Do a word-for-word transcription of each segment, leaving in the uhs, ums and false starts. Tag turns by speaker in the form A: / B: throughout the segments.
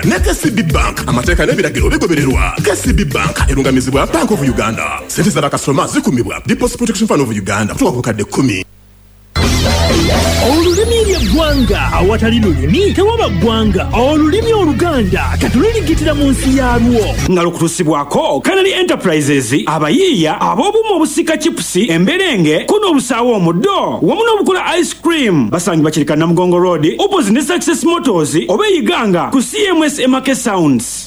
A: ne K C B Bank amateeka n'ebiragiro bigobererwa. K C B Bank erungamizibwa Bank of Uganda. Sente z'abakasitoma zikumibwa Deposit Protection Fund of Uganda kutuuka ku kadde kkumi.
B: Olulimi ly'eggwanga awatali lulimi tewaba ggwanga. Olulimi Oluganda katuliligitira mu nsi yaalwo nga lukutusibwako Canary Enterprises abayiiya ab'obumu obusika chipusi emberenge kuno obusaawo omuddo wamu n'obukula ice cream basangibwa Kirika Namugongo Road opposite ne Success Motors oba eyiganga ku C M S Emake Sounds.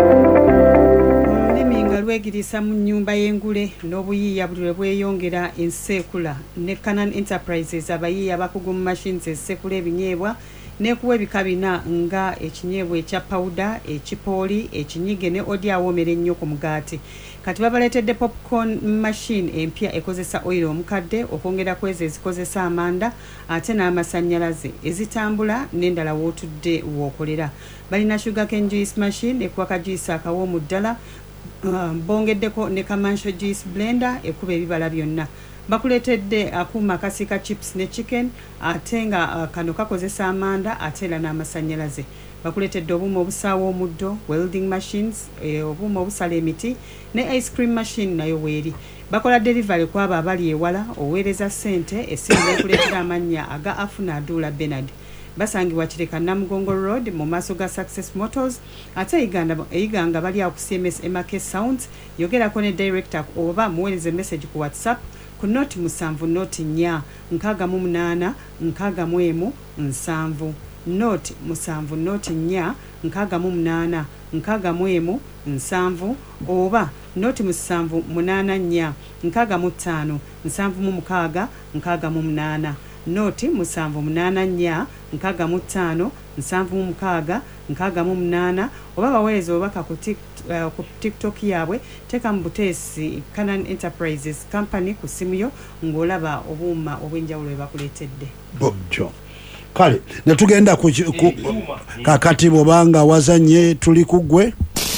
C: Lwegirisa mu nnyumba y'engule n'obuyiiya buli bweyongera ensekula ne Canaan Enterprises abayiiya bakugu mu machines esekula ebinyeebwa n'ekuwa ebika bina nga ekinyeebwa ekya powder, ekipooli, ekinyige ne odi awoomera ennyo ku mugaati. Kati babaleetedde popcorn machine empya ekozesa oil omukadde okwongera ku ezo ezikozesa amanda ate n'amasannyalaze ezitambula n'endala w'otudde w'okolera. Balina sugarcane juice machine ekuwa kajuice akawoomu ddala. Uh, bongeddeko ne Kamancho juice blender ekuba ebibala byonna. Bakuleetedde akuuma kasika chips ne chicken ate nga uh, kano kakozesa amanda ate era n'amasannyalaze. Bakuleetedde obuuma obusaawa omuddo, welding machines, e, obuuma obusala emiti ne ice cream machine nayo weeri. Bakola delivery kwabo abali ewala oweereza ssente esinga ekuleetera amannya aga Afuna Adula Bernard. Basangibwa Kirika Namugongo Road mu maaso ga Success Motors ate eyiganga eyiganga bali ku C M S Emake Sounds yogerako ne director oba muweereze message ku WhatsApp ku note musanvu note nnya nkaaga mu munaana nkaaga mu emu nsanvu note musanvu note nnya nkaaga mu munaana nkaaga mu emu nsanvu oba note musanvu munaana nnya nkaaga mu ttaano nsanvu mu mukaaga nkaaga mu munaana noti musanvu munana nnya nkaaga mu ttaano nsanvu mu mukaaga nkaaga mu munaana oba baweereza obubaka ku uh, ku TikTok yaabwe teeka mu buteesi Canaan Enterprises Company ku simu yo ng'olaba obuuma obw'enjawulo bwe bakuleetedde.
D: Bojjo kale ne tugenda ku kakati bw'obanga wazanye tuli ku ggwe.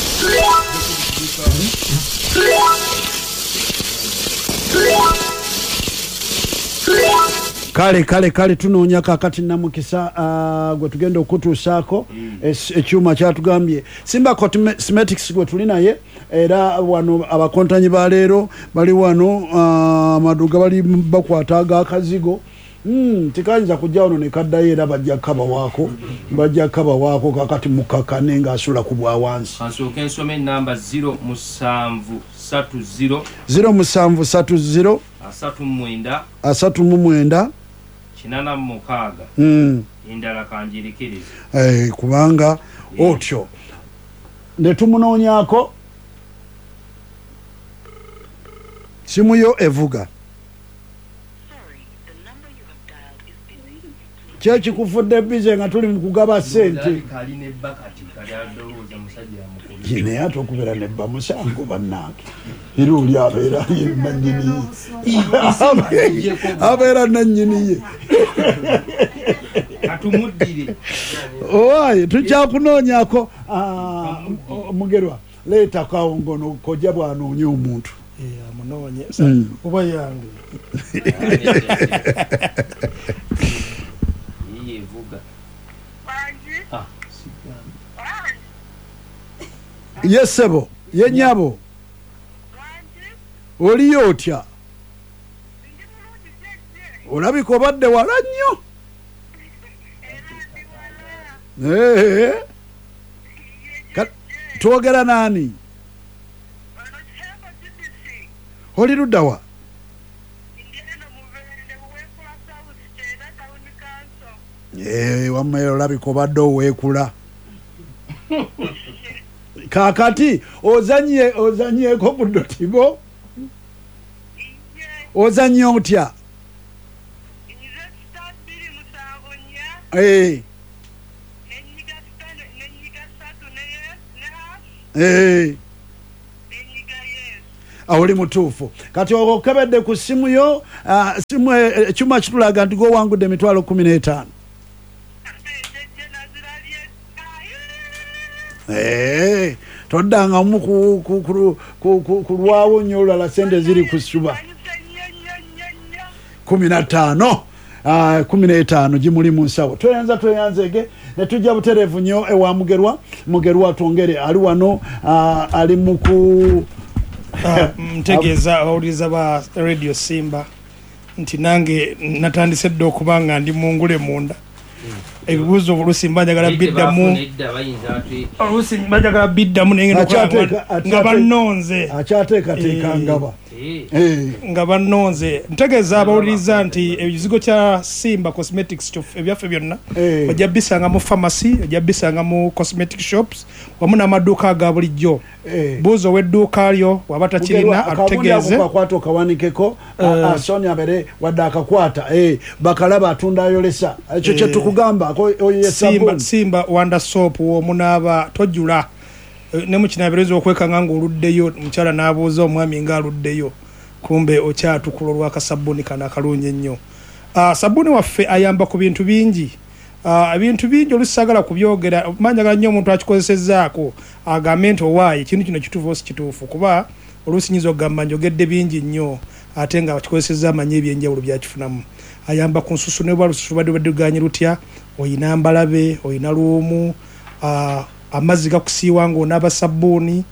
D: Kale kale kale tunoonya kakati namukisa uh, gwe tugenda okutuusaako ekyuma kyatugambye Simba Cosmetics gwe tuli naye era wano abakontanyi ba leero bali wano uh, maduga bali bakwata akazigo mm, tikayinza kujja wano ne kaddayo era bajja kaba waako bajja kaba waako kakati mukakane ng'asula ku bwa wansi.
E: Kansooke nsome namba zero musanvu satu zero
D: zero musanvu satu zero
E: asatu mwenda
D: asatu mwenda
E: kinana mukaaga
D: mm.
E: endala kanjirikiriza
D: eh kubanga yeah. Otyo ne tumunoonyako simu yo evuga kye kikufudde bize nga tuli mu kugaba ssente kine ate okubeera nebba musango bannange era oli abeera nannyini ye abeera nannyini ye
E: katumuddire
D: owaye tukyakunoonyako mugerwa leeta kawungono kojja bwanoonya omuntu
F: amunoonye oba yange
D: yesebo yenyabo oliyo otya olabika obadde wala nnyo eh twogera nani oli ludda wa eh wamma olabika obadde oweekula kakati ozanye ozanye ko budotibo ozanye otya eh eh awuli mutuufu kati okebedde ku simu yo uh, simu ekyuma uh, kitulaga nti go wangudde emitwalo kumi n'etaano eh todanga mu ku ku ku ku lwawo nnyo olala sente ziri ku ssuba kumi na ttaano uh, kumi n'etaano gimuli mu nsawo tweyanza tweyanzege netujja buterevu nnyo ewa mugerwa mugerwa twongere ali wano uh, ali muku
F: mtegeeza abawuliriza ba radio Simba nti nange natandise dde okubanga ndi mungule munda ebibuuzo oluusi mbajagala biddamu oluusi mbajagala biddamu naye nga bannonze
D: akyateekateeka ngaba
F: nga bannonze ntegeeza abawuliriza nti ekizigo kya Simba Cosmetics ebyaffe byonna ojja bisanga mu pharmacy ojja bisanga mu cosmetic shops wamu n'amaduuka aga bulijjo buuza ow'edduuka lyo waba takirina atutegeeze
D: akakwata okawanikeko Sonia bere wadde akakwata bakalaba atunda ayolesa ekyo kye tukugamba
F: Simba Simba wanda soap womunaaba tojjula ne mukinabereza okwekanga ng'oluddeyo mukyala n'abuuza omwami ng'aluddeyo kumbe okyatukula olw'akasabbuuni kana akalungi ennyo sabbuuni waffe ayamba ku bintu bingi ebintu bingi olusagala kubyogera manjagala nnyo omuntu akikozesezzaako agambe nti owaayi ekintu kino kituufu osi kituufu kuba oluusi nyiza okugamba njogedde bingi nnyo ate nga bakikozesezza amanyi ebyenjawulo byakifunamu ayamba ku nsusu ne bwa lususu badde badduganye lutya oyina mbalabe oyina luumu amazzi gakusiiwa ng'onaaba sabbuuni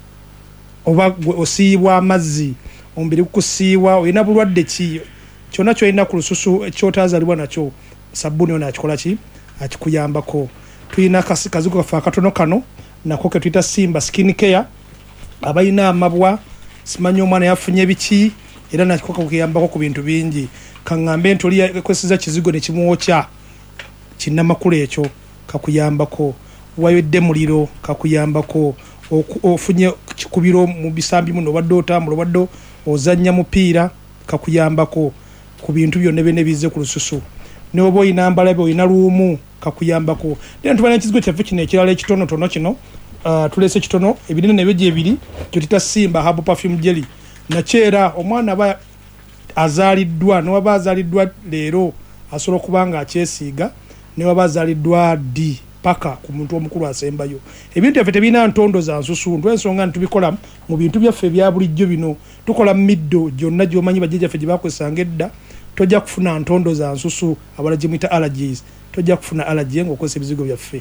F: oba osiibwa amazzi omubiri gukusiiwa oyina bulwadde ki kyonna kyolina ku lususu ekyotaazalibwa nakyo sabbuuni ono akikola ki akikuyambako tulina kazigo kaffe akatono kano nako ke tuyita Simba skin care abalina amabwa simanyi omwana yafunye biki era nakiko kakuyambako ku bintu bingi kaŋŋambe nti oli yakozesezza kizigo ne kimwokya kinnamakulu ekyo kakuyambako wayodde muliro kakuyambako ofunye kikubiro mu bisambi muno obadde otambula obadde ozannya mupiira kakuyambako ku bintu byonna byonna bizze ku lususu n'oba oyina mbalabe oyina luumu kakuyambako naye ntubana ekizigo kyaffe kino ekirala ekitonotono kino tulese kitono ebinene nebyo ebiri kyotita Simba Herbal Perfume Jelly nakyera omwana aba azaaliddwa newaba azaaliddwa leero asobola okuba nga akyesiiga newaba azaaliddwa ddi paka ku muntu omukulu asembayo ebintu byaffe tebirina ntondo za nsusuntu ensonga ntubikola mu bintu byaffe ebya bulijjo bino tukola middo gyonna gy'omanyi bajjajjaffe gye bakozesanga edda tojja kufuna ntondo za nsusu abala gye muyita allergies tojja kufuna allergy ng'okozesa ebizigo byaffe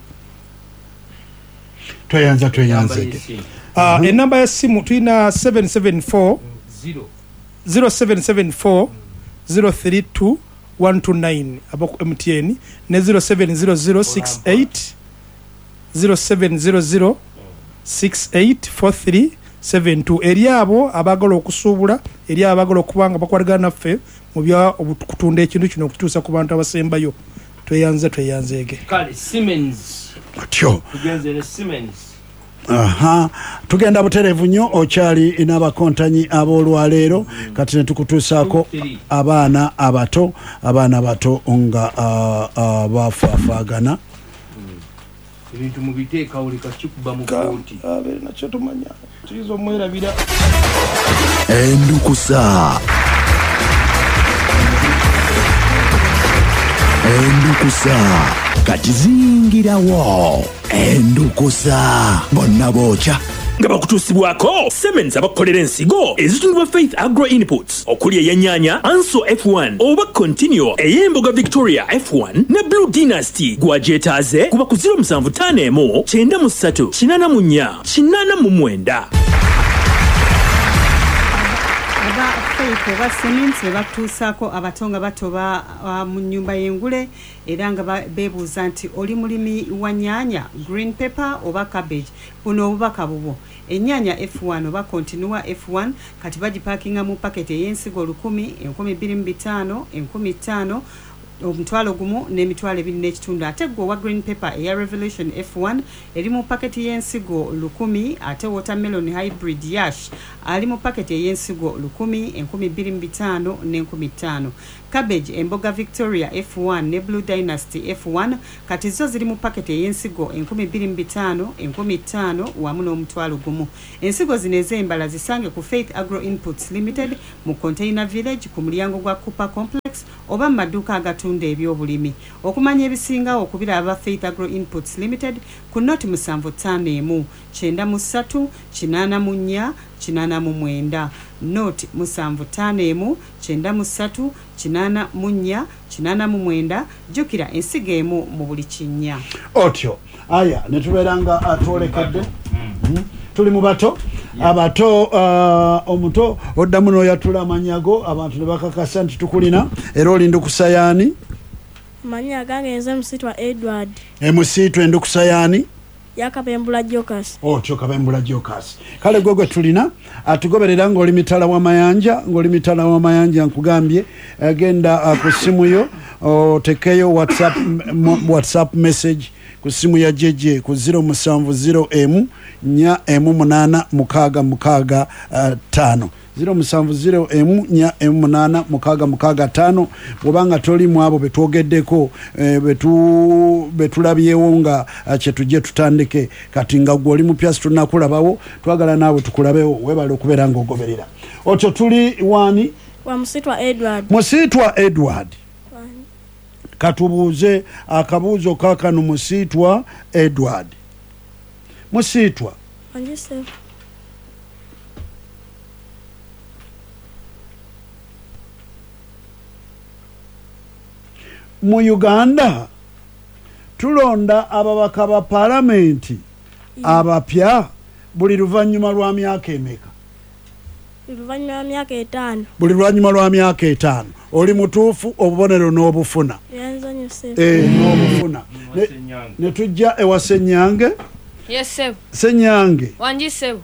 D: tweyanza tweyanze
F: enamba ya simu tulina seven seven four zero seven seven four zero three two one two nine abako M T N ne zero seven zero zero six eight zero seven zero zero six eight four three seven two eri abo abagala okusuubula eri abagala okubanga bakwatagana naffe mu bya okutunda ekintu kino okutuusa ku bantu abasembayo tweyanze tweyanzeege
E: kale Siemens
D: atyo
E: tugenze ne Siemens
D: aha tugenda buterevu nnyo okyali n'abakontanyi ab'olwaleero mm. kati netukutuusaako abaana abato abaana bato nga uh, uh, bafaafaagana
E: ebintu mm. mubiteeka oleka kikuba mu kooti
F: nakyo tumanya tuyinza omwerabira
G: endukusa endukusa kati zingirawo endukusa bonna bookya
B: nga bakutuusibwako Siemens abakolera ensigo ezitundibwa Faith Agro Inputs okuli ey'ennyaanya Anso F one oba Continuo ey'emboga Victoria F one ne Blue Dynasty gwagyetaaze kuba ku zero seven five emu kyenda mu ssatu kinaana mu nnya kinaana mu mwenda
C: aba Faith oba Siemens bebatuusaako abatonga batoba uh, mu nnyumba y'engule era nga beebuuza nti oli mulimi wa nnyaanya green pepper oba cabbage buno obubaka bubwo ennyaanya F one oba Continua F one kati bagipaakinga mu paketi ey'ensigo lukumi enkumi bbiri mu bitaano enkumi ttaano omutwalo gumu n'emitwalo ebiri n'ekitundu ate gwe owa green pepper eya Revelation F one eri mu paketi y'ensigo lukumi ate watermelon hybrid yash ali mu paketi ey'ensigo lukumi enkumi bbiri mu bitaano n'enkumi ttaano cabbage emboga Victoria F one ne Blue Dynasty F one kati zo ziri mu paketi ey'ensigo enkumi bbiri mu bitaano enkumi ttaano wamu n'omutwalo gumu ensigo zino ez'embala zisange ku Faith Agro Inputs Limited mu Container Village ku mulyango gwa Cooper Complex oba mu maduuka agatunda ebyobulimi okumanya ebisingawo okubira aba Faith Agro Inputs Limited ku noti musanvu ttaano emu kyenda mu ssatu kinaana mu nnya kinaana mu mwenda noti musanvu ttaano emu kyenda mu ssatu kinaana mu nnya kinaana mu mwenda jjukira ensigo emu mu buli kinnya.
D: Otyo aya ne tubeera nga atwolekedde mm. tuli mu bato yeah. abato uh, omuto oddamu n'oyatula amanyago abantu ne bakakasa nti tukulina era oli ndukusayani
H: manya gange nze musitwa Edward
D: e musitu endukusayani
H: yakabembula Jokas.
D: Otyo kabembula Jokas kale gwegwe tulina atugoberera ng'oli mitala wa mayanja ng'oli mitala wa mayanja nkugambye agenda uh, ku simu yo otekeyo WhatsApp WhatsApp message ku simu ya jeje ku zero musanvu zero emu nya emu munana mukaga mukaga uh, tano zero musanvu zero emu nya emu munana mukaga mukaga tano bwobanga toli mwabo betwogeddeko e, betu betulabyewo nga uh, kyetujje tutandike kati nga gwoli mupya tunakulabawo twagala nawe tukulabewo webale okubeera nga ogoberera otyo tuli wani
H: wa musitwa Edward
D: musitwa Edward katubuuze akabuuzo kakano musiitwa Edward musiitwa
H: Anjise
D: mu Uganda tulonda ababaka ba palamenti abapya buli luvannyuma lwa myaka emeka
H: luvannyuma lwa myaka etaano
D: buli luvannyuma lwa myaka etaano oli mutuufu obubonero n'obufuna eh n'obufuna ne tujja ewa Senyange
I: yes sir
D: Senyange
I: wanji sir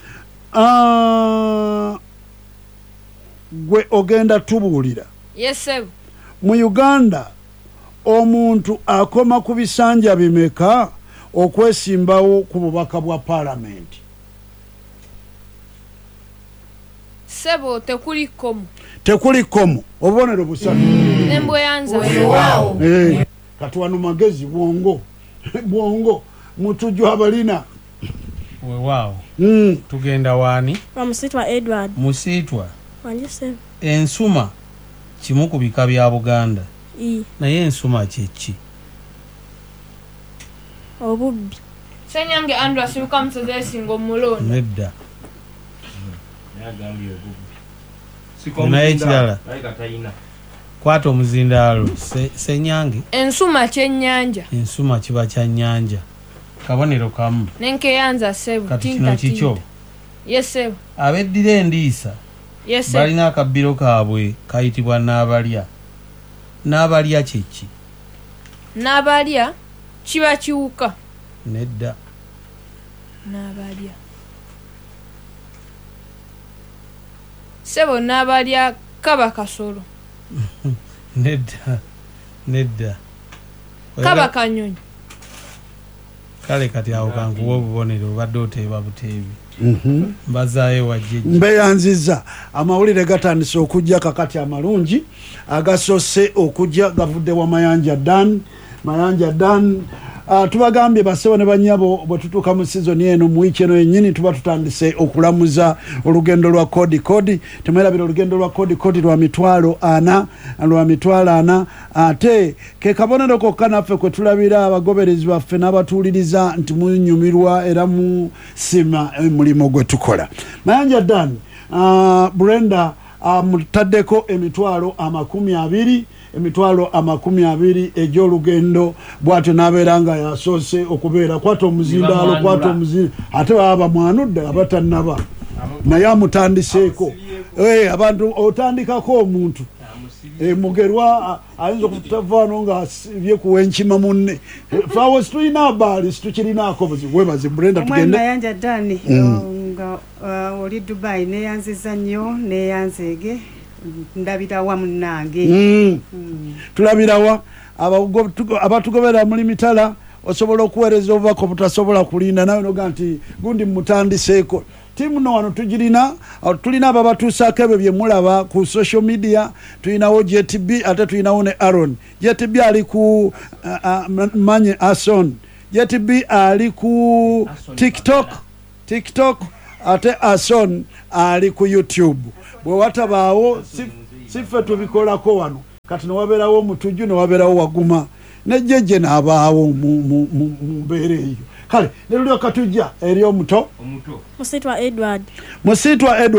D: ah gwe ogenda tubuulira
I: yes sir
D: mu Uganda omuntu akoma ku bisanja bimeka okwesimbawo ku bubaka bwa palamenti
I: sebo tekulikomu
D: tekulikomu obubonero busatu
I: nembo yanza
D: wow. eh katwanu magezi bwongo bwongo mutujju abalina
J: wewaawo
D: mm.
J: tugenda wani
H: wa musitwa Edward
J: musiitwa
H: wanjise
J: ensuma kimu ku bika bya Buganda
H: i
J: naye ensuma kyeki
H: obubbi
I: Senyange Andrew asibuka msoze singo mulono
J: nedda
E: yagambye
J: obubbi naye kirala kwata omuzindaalo se, Senyange
I: ensuma kyennyanja
J: ensuma kiba kya nnyanja kabonero kamu
I: nenkeyanza sebo
J: kati kino kikyo
I: yes sebo
J: abeddira endiisa
I: yes
J: balina akabbiro kaabwe kayitibwa n'abalya n'abalya kyeki
I: n'abalya kiba kiwuka
J: nedda
I: n'abalya sebo n'abalya kaba kasolo
J: nedda nedda
I: kaba kanyonyi
J: kale kati awo kankuwa obubonero obadde oteeba buteebi
D: mm-hmm.
J: mbazaayo wajjeji
D: mbeyanziza amawulire gatandise okujja kakati amalungi agasose okujja gavudde wa Mayanja Dan Mayanja Dan uh, tubagambye basebo ne banyabo bwe tutuuka mu season eno mu week eno yennyini tuba tutandise okulamuza olugendo lwa kodi kodi tumwerabira olugendo lwa kodi kodi lwa mitwalo ana lwa mitwalo ana ate ke kabonero kokka naffe kwe tulabira abagoberezi baffe n'abatuuliriza nti munyumirwa era mu sima emulimo gwe tukola Mayanja Dan uh, Brenda uh, mutaddeko emitwalo amakumi abiri emitwalo amakumi abiri egy'olugendo bw'atyo n'abeera nga yasoose okubeera kwata omuzindaalo kwata omuzindaalo ate baba mwanudde abatannaba naye amutandiseeko eh abantu otandikako omuntu eh mugerwa ayinza okutavaano nga byekuwa enkima munne faawo situlina abaali situkirinaako buzibu webaze Brenda tugende
C: Mayanja Dani nga oli Dubai neyanziza nnyo neyanzeege ndabira wa munange
D: mm. mm. tulabirawa abatugobera muli mitala osobola okuweereza obubaka obutasobola kulinda nawe noga nti gundi mutandiseeko timu no wano tugirina tulina ababatuusaako ebyo bye mulaba ku social media tulinawo J T B ate tulinawo ne Aaron J T B ali ku uh, uh, manye Ason J T B ali ku TikTok TikTok ate Ason ali ku YouTube bwe watabaawo siffe tubikolako wano kati newabeerawo omutujju newabeerawo waguma nejjeje n'abaawo mu mbeera eyo kale ne lulyo katujja eri omuto
H: musitwa Edward
D: musitwa Edward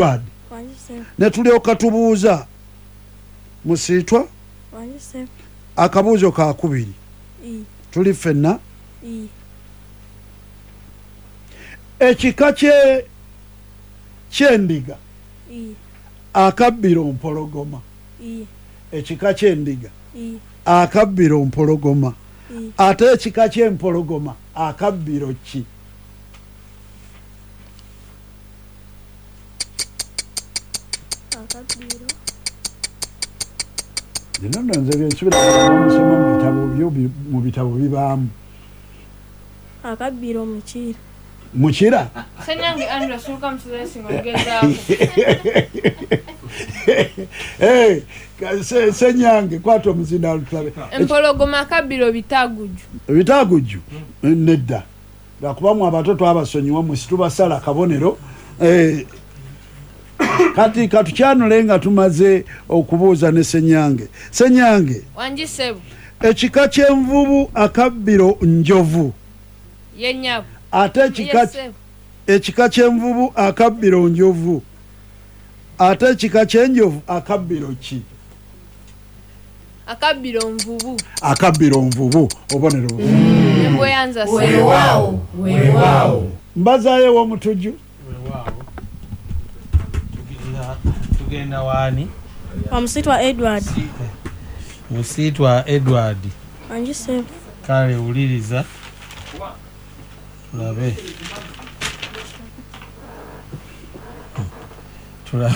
H: Wanjise.
D: Ne tulyoka tubuuza Musiitwa
H: Wanjise.
D: akabuuzo ka kubiri.
H: I.
D: Tuli ffenna.
H: I.
D: Ekika kye ky'endiga
H: I.
D: akabbiro mpologoma.
H: I.
D: Ekika ky'endiga
H: I.
D: akabbiro mpologoma.
H: I.
D: Ate ekika ky'empologoma akabbiro ki?
H: Akabbiro.
D: Zino nno nze byensuubira musoma mu bitabo byo bi- mu bitabo bibaamu.
H: Akabbiro mukira.
D: Mukira?
I: Senyange Andrew suluka msule singo gezaako.
D: Hey, ka- se- senyange kwata omuzinda alutulabe.
I: Empologoma akabbiro bitaguju.
D: Bitagujju nedda. Lwakubamu abato twabasonyiwa mu situbasala kabonero. Eh, kati katukyanule nga tumaze okubuuza ne senyange. Senyange,
I: Wanjisebo.
D: ekika ky'envubu akabbiro njovu.
I: Yenyabu.
D: Ate ekika
I: Yesebo.
D: ekika ky'envubu akabbiro njovu. Ate ekika ky'enjovu akabbiro ki?
I: Akabbiro nvubu.
D: Akabbiro nvubu obonero.
I: Embweyanza sebo.
D: Mbazaayo w'omutuju.
J: Weewaawo. Tugenda- tugenda waani?
H: Wamusitwa Edward.
J: Musiitwa Edward.
H: Wanjise.
J: Kale wuliriza tulabe tulabe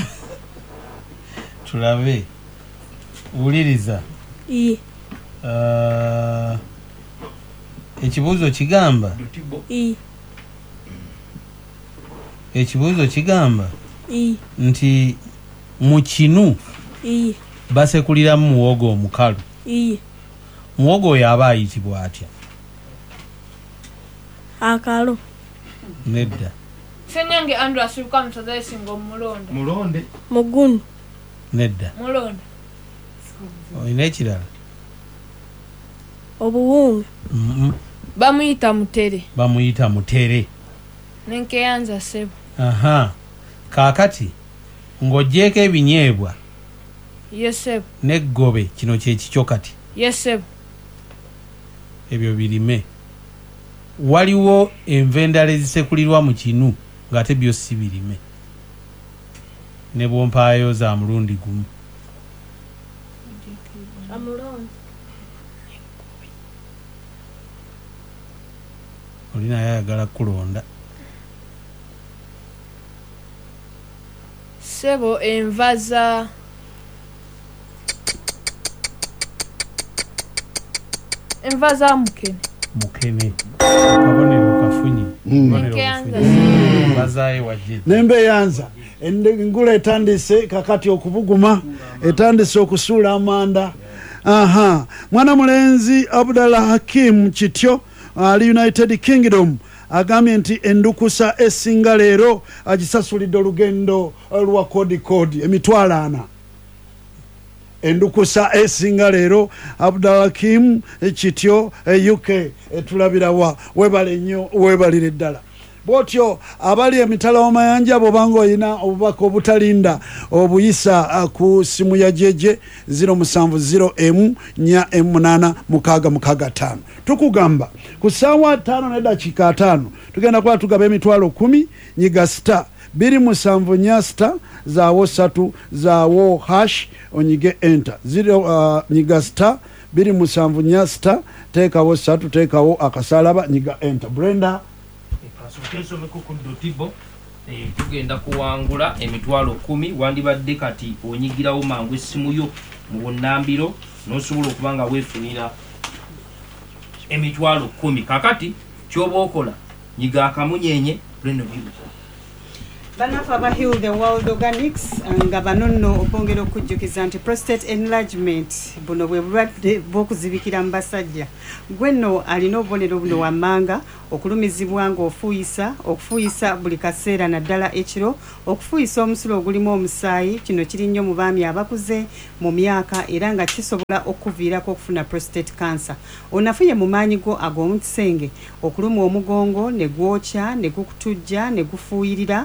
J: tulabe wuliriza.
H: I.
J: Ah, ekibuuzo kigamba
H: I.
J: ekibuuzo kigamba
H: I.
J: nti mu kinu
H: I.
J: basekuliramu muwogo omukalu.
H: I.
J: Muwogo oyo aba ayitibwa atya?
H: Akalo.
J: Nedda.
I: Senyange Andrew suluka msule singo mulonde.
E: mulonde
H: Mugunu.
J: Nedda.
I: Mulonde.
J: Olina ekirala?
H: Obuwunga.
J: Mm-mm.
I: Bamuyita mutere.
J: Bamuyita mutere.
I: Nenkeyanza sebo.
J: Aha. Kaakati ng'oggyeko ebinyeebwa
I: Yesebo.
J: n'eggobe kino kye kikyo kati
I: Yesebo.
J: ebyo birime. Waliwo enva endala ezisekulirwa mu kinu ng'ate byo si birime. Ne bwompaayo za mulundi gumu.
H: Amulonde.
J: Olina ayagala kulonda.
I: Sebo enva za enva za mukene.
J: Mukene. Akabonero kafunye. Akabonero
I: Nenkeyanza
J: kafunye.
I: sebo.
J: Bazaayo wajje.
D: Nembeyanza engula etandise kakati okubuguma etandise okusuula amanda. Aha, mwana mulenzi Abdallah Hakim Kityo ali United Kingdom agambye nti endukusa esinga leero agisasulidde olugendo lwa kodi kodi emitwalo ana. Endukusa esinga leero Abdallah Hakim Kityo U K etulabirawa webale nnyo webalire ddala. Bwotyo abali emitala w'amayanja bw'obanga olina obubaka obutalinda obuyisa ku simu ya jeje zero seven zero M nya munana mukaga mukaga tano. Tukugamba ku ssaawa ttaano n'eddakiika ttaano tugenda kuba tugaba emitwalo kumi nyiga sita biri musanvu nya sita zaawo ssatu zaawo hash onyige enter zero uh, nyiga sita biri musanvu nya sita teekawo ssatu teekawo akasalaba nyiga enter. Brenda
E: kasomeko ku dotibo eh, tugenda kuwangula emitwalo kumi. Wandibadde kati onyigirawo mangu essimu yo mu bunnambiro n'osobola okuba nga weefunira emitwalo kumi. Kakati kyoba okola nyiga akamunyenye Brenda Views.
C: Banafa aba Heal the World Organics nga bano nno okwongera okujjukiza nti prostate enlargement buno bwe bulwadde bw'okuzibikira mu basajja. Gwe nno alina obubonero buno wammanga okulumizibwa ng'ofuuyisa okufuuyisa buli kaseera naddala ekiro okufuuyisa omusulo ogulimu omusaayi. Kino kiri nnyo mu baami abakuze mu myaka era nga kisobola okuviirako okufuna prostate cancer. Onafuye mu maanyi go ag'omu kisenge okuluma omugongo ne gwokya ne gukutujja ne gufuuyirira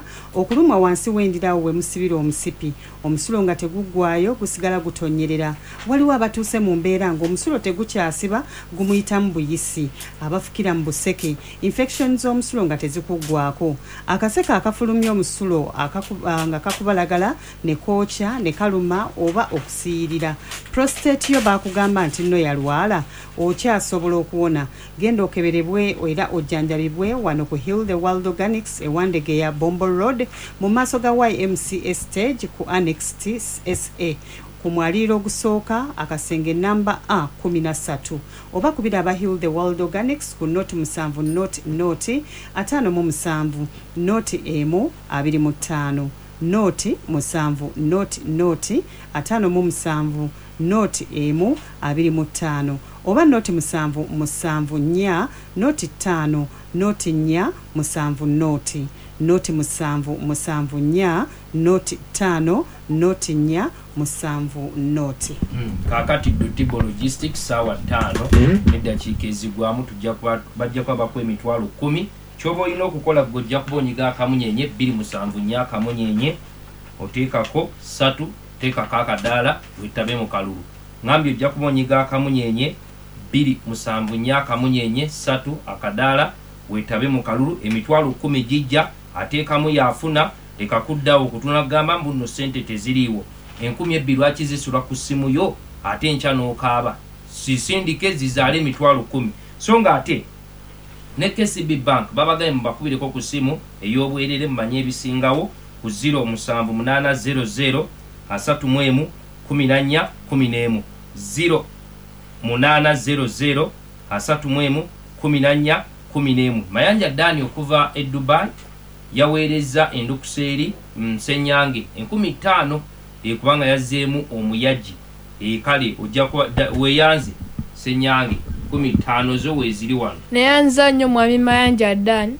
C: okuluma wansi w'endirawo we musibira omusipi omusulo nga teguggwayo gusigala gutonyerera waliwo abatuuse mu mbeera ng'omusulo tegukyasiba gumuyitamu buyisi abafukira mu buseke infection z'omusulo nga tezikuggwako akaseke akafulumya omusulo nga kakubalagala ne kookya ne kaluma oba okusiyirira prostate yo baakugamba nti nno yalwala okyasobola okuwona genda okeberebwe era ojjanjabibwe wano ku Heal the World Organics ewandegeya Bombo Road mu maaso ga Y M C A stage ku Annex T S A ku mwaliro ogusooka akasenge namba A kumi na ssatu oba kubira aba Heal the World Organics ku noti musanvu noti noti ataano mu musanvu noti emu abiri mu ttaano noti musanvu noti noti ataano mu musanvu noti emu abiri mu ttaano oba noti musanvu musanvu nnya noti ttaano noti nnya musanvu noti noti musanvu musanvu nnya noti ttaano noti nnya musanvu noti
E: mm. kakati Dottibo Logistics sawa ttaano n'eddakiika ezigwamu tujja bajja kwabako emitwalo kumi kyoba olina okukola gojja kuba onyiga akamunyenye bbiri musanvu nnya akamunyenye oteekako ssatu teekako akadaala wettabe mu kalulu ngambye ojja kuba onyiga akamunyenye bbiri musanvu nnya akamunyenye ssatu akadaala wettabe mu kalulu emitwalo kumi gijja ateekamu yaafuna leka kuddawo okutuna kugamba mbu nno ssente teziriiwo enkumi ebbiri lwaki zisula ku ssimu yo ate enkya n'okaaba sisindike zizaale emitwalo kumi so nga ate ne K C B Bank babagaye mubakubireko ku ssimu ey'obwerere mumanye ebisingawo ku zero musanvu munaana zero zero asatu mu emu kumi na nnya kumi n'emu zero munaana zero zero asatu mu emu kumi na nnya kumi n'emu Mayanja Dani okuva e Dubai yaweereza endukuseeri Msenyange enkumi ttaano ekubanga yazzeemu omuyaji ekale ojja weeyanze Senyange kumi ttaano zo weeziri wano
I: neyanza nnyo mwami Mayanja Dani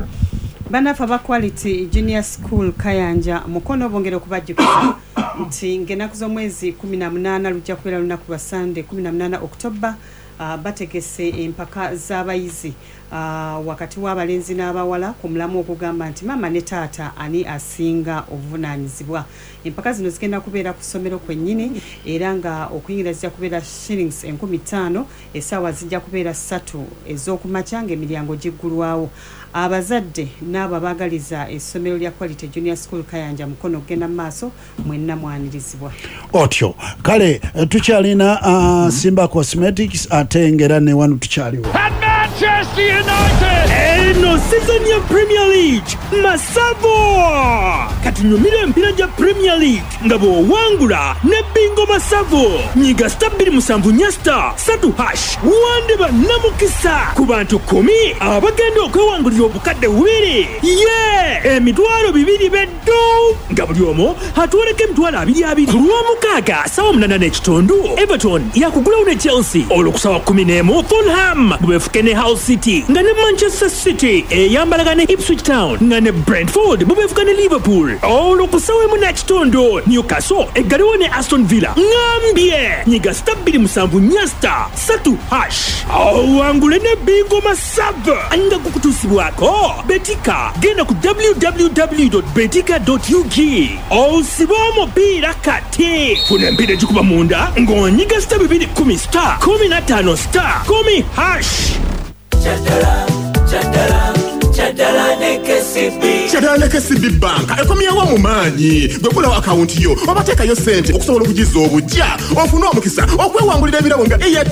C: banafa ba Quality Junior School Kayanja mukono bongera okubajjukiza nti ng'ennaku z'omwezi kumi na munaana lujja kubeera lunaku lwa Sande kumi na munaana Oktoba uh, bategese empaka z'abayizi uh, wakati w'abalenzi n'abawala ku mulamu okugamba nti mama ne taata ani asinga obuvunaanyizibwa empaka zino zigenda kubeera ku ssomero kwennyini era nga okuyingira zijja kubeera shillings enkumi ttaano essaawa zijja kubeera ssatu ez'okumakya ng'emiryango giggulwawo abazadde n'abo abaagaliza essomero lya Quality Junior School Kayanja mukono ogenda mu maaso mwenna mwanirizibwa
D: otyo kale tukyalina uh, Simba Cosmetics ate ngera ne wano tukyaliwo
B: Manchester United eno season ya Premier League Masavo katunyumira empira gya Premier League nga bw'owangula ne bingo Masavo nyiga star bbiri musanvu nnya star satu hash wande bannamukisa ku bantu kumi abagenda okwewangulira obukadde bubiri ye emitwalo bibiri beddu nga buli omu atuwoleko emitwalo abiri abiri ku lw'omukaaga sawa munaana n'ekitundu Everton yakugulawo ne Chelsea olwokusawa kumi n'emu Fulham bubeefuke ne Hull City nga ne Manchester City eyambalaga ne Ipswich Town nga ne Brentford bubeefuka ne Liverpool olwokusawa emu n'ekitundu Newcastle eggaliwo ne Aston Villa ngambye nyiga star bbiri musanvu nnya star satu hash owangule ne bingo Masava nga gukutuusibwako betika genda ku w w w dot betika dot u k osiba omupiira kati funa empira egikuba munda ng'onyiga star bibiri kumi star kumi na ttaano star kumi hash
K: Chatala, chatala, chatala ne K C B.
A: Chatala ne K C B Bank ekomyewo mu maanyi gwe kulawo akawunti yo obateekayo ssente okusobola okugiza obujja ofune omukisa okwewangulira ebirabo nga